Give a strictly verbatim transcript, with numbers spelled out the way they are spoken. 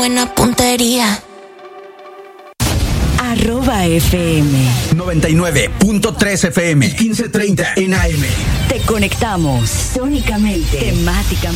buena puntería. Arroba F M noventa y nueve punto tres F M y quince treinta en A M. Te conectamos sónicamente, temáticamente.